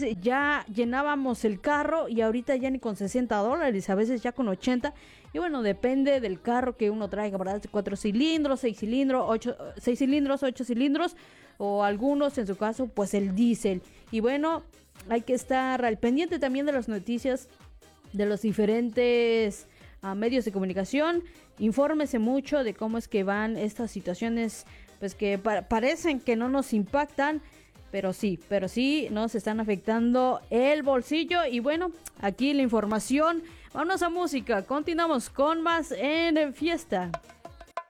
antes ya llenábamos el carro y ahorita ya ni con $60, a veces ya con 80. Y bueno, depende del carro que uno traiga, ¿verdad? 4 cilindros, 6 cilindros, 6 cilindros, 8 cilindros o algunos, en su caso, pues el diésel. Y bueno, hay que estar al pendiente también de las noticias de los diferentes medios de comunicación. Infórmese mucho de cómo es que van estas situaciones, pues que parecen que no nos impactan, pero sí nos están afectando el bolsillo. Y bueno, aquí la información. Vámonos a música, continuamos con más en Fiesta.